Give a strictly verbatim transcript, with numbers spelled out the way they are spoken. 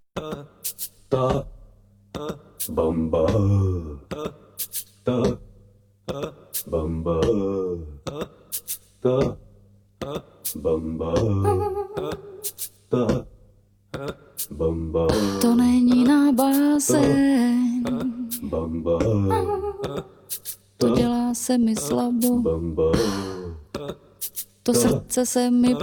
ta bamba ta bamba ta bamba ta bamba. To není na báseň, Bamba, to dělá se mi slabo, bamba, to srdce se mi